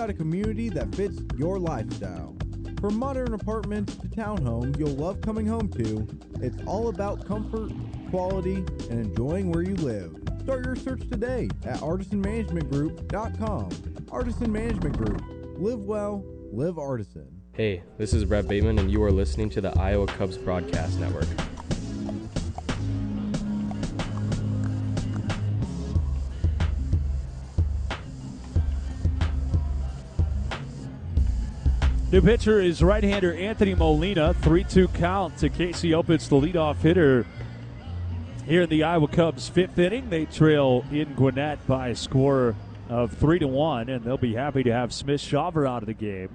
got a community that fits your lifestyle. From modern apartments to townhomes you'll love coming home to, it's all about comfort, quality, and enjoying where you live. Start your search today at artisanmanagementgroup.com. Artisan Management Group. Live well, live artisan. Hey, this is Brett Bateman, and you are listening to the Iowa Cubs Broadcast Network. New pitcher is right-hander Anthony Molina. 3-2 count to Casey Opitz, the leadoff hitter here in the Iowa Cubs' fifth inning. They trail in Gwinnett by a score of 3-1, and they'll be happy to have Smith-Shawver out of the game.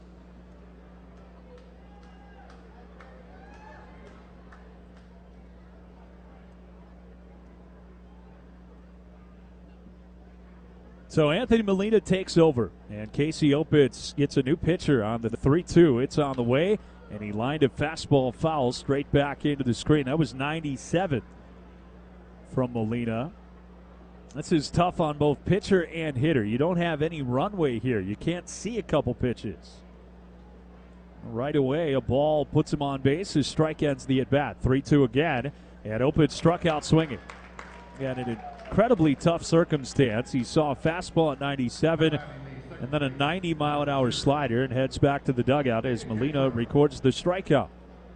So Anthony Molina takes over, and Casey Opitz gets a new pitcher on the 3-2. It's on the way, and he lined a fastball foul straight back into the screen. That was 97 from Molina. This is tough on both pitcher and hitter. You don't have any runway here. You can't see a couple pitches. Right away, a ball puts him on base. His strike ends the at-bat. 3-2 again, and Opitz struck out swinging. And an incredibly tough circumstance. He saw a fastball at 97 and then a 90-mile-an-hour slider and heads back to the dugout as Molina records the strikeout.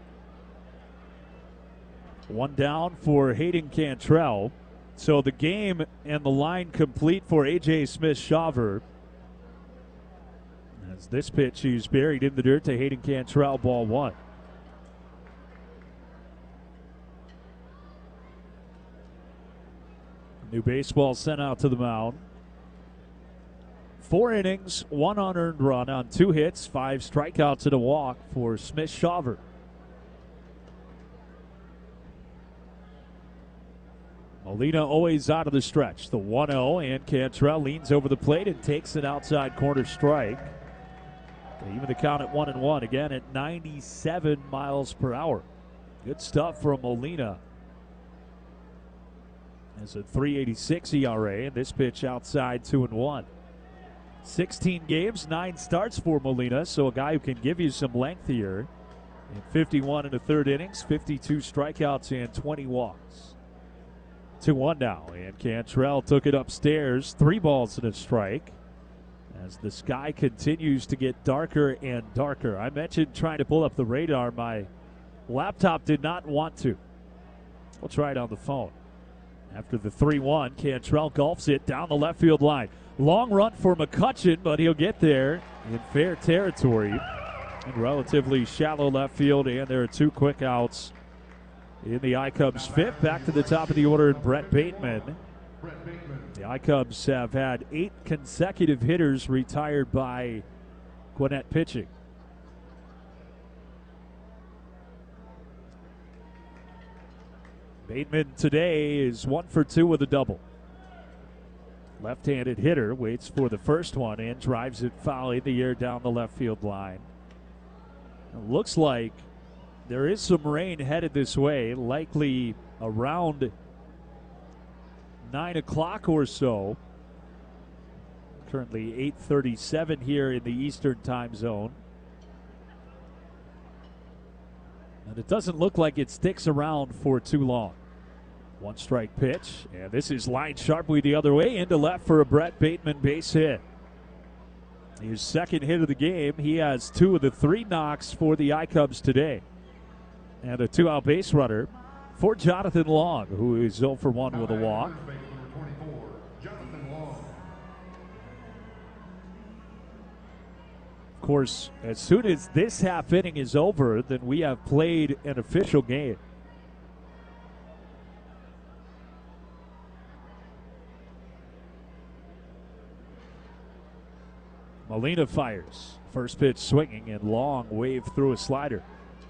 One down for Hayden Cantrell. So the game and the line complete for A.J. Smith-Shawver. As this pitch is buried in the dirt to Hayden Cantrell, ball one. New baseball sent out to the mound. 4 innings, 1 unearned run on 2 hits, 5 strikeouts and a walk for Smith-Shawver. Molina always out of the stretch. The 1-0, and Cantrell leans over the plate and takes an outside corner strike. Even the count at 1-1, again at 97 miles per hour. Good stuff from Molina. It's a 3.86 ERA, and this pitch outside 2-1. 16 games, 9 starts for Molina, so a guy who can give you some length here. In 51 in the third innings, 52 strikeouts and 20 walks. 2-1 now, and Cantrell took it upstairs. 3 balls and a strike as the sky continues to get darker and darker. I mentioned trying to pull up the radar. My laptop did not want to. We'll try it on the phone. After the 3-1, Cantrell golfs it down the left field line. Long run for McCutchen, but he'll get there in fair territory. In relatively shallow left field, and there are 2 quick outs in the I-Cubs fifth. Back to the top of the order, Brett Bateman. The I-Cubs have had 8 consecutive hitters retired by Gwinnett pitching. Bateman today is 1 for 2 with a double. Left-handed hitter waits for the first one and drives it foul in the air down the left field line. It looks like there is some rain headed this way, likely around 9 o'clock or so. Currently 8:37 here in the Eastern time zone. And it doesn't look like it sticks around for too long. 1 strike pitch, and this is lined sharply the other way into left for a Brett Bateman base hit. His second hit of the game. He has 2 of the 3 knocks for the I-Cubs today. And a 2-out base runner for Jonathan Long, who is 0 for 1 with a walk. Of course, as soon as this half inning is over, then we have played an official game. Molina fires. First pitch swinging, and Long waved through a slider.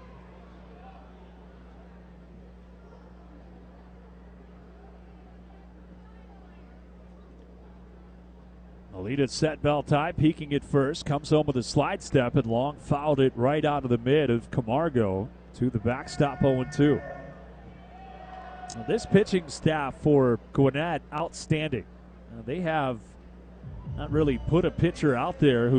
Molina set belt tie, peeking at first, comes home with a slide step, and Long fouled it right out of the mid of Camargo to the backstop 0-2. This pitching staff for Gwinnett, outstanding. They have not really put a pitcher out there who